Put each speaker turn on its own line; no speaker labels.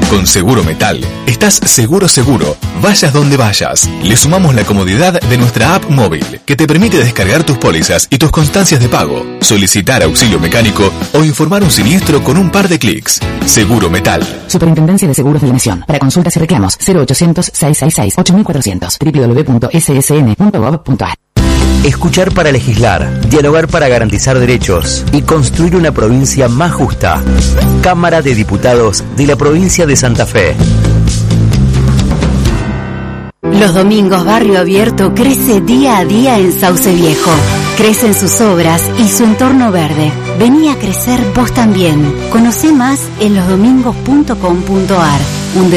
Con Seguro Metal, estás seguro, vayas donde vayas. Le sumamos la comodidad de nuestra app móvil, que te permite descargar tus pólizas y tus constancias de pago, solicitar auxilio mecánico o informar un siniestro con un par de clics. Seguro Metal.
Superintendencia de Seguros de la Nación. Para consultas y reclamos, 0800-666-8400, www.ssn.gov.ar.
Escuchar para legislar, dialogar para garantizar derechos y construir una provincia más justa. Cámara de Diputados de la provincia de Santa Fe.
Los domingos Barrio Abierto crece día a día en Sauce Viejo. Crecen sus obras y su entorno verde. Vení a crecer vos también. Conocé más en losdomingos.com.ar.